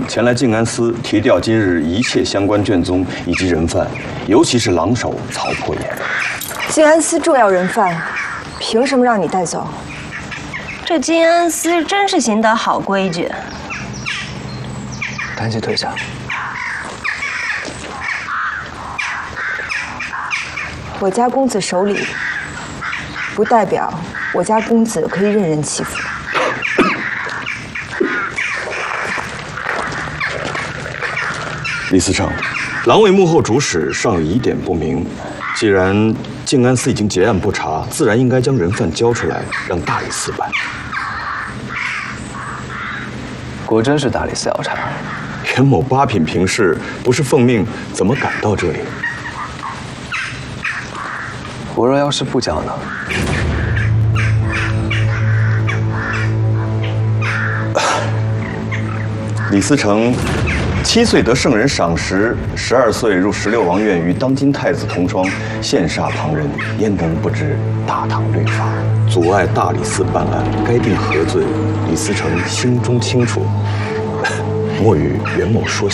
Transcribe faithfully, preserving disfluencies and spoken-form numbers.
前来静安司提调今日一切相关卷宗以及人犯，尤其是狼首曹破岩。 静安司重要人犯，凭什么让你带走？ 这静安司真是行得好规矩。 单膝退下。 我家公子守礼，不代表我家公子可以任人欺负。 李思成，狼卫幕后主使尚有疑点不明，既然静安司已经结案不查，自然应该将人犯交出来，让大理寺办。 果真是大理寺要查。 袁某八品平事，不是奉命，怎么敢到这里？ 我若要是不交呢？ 李思成，七岁得圣人赏识，十二岁入十六王院，与当今太子同窗，羡煞旁人，焉能不知大唐律法，阻碍大理寺办案，该定何罪？李思成心中清楚，莫与袁某说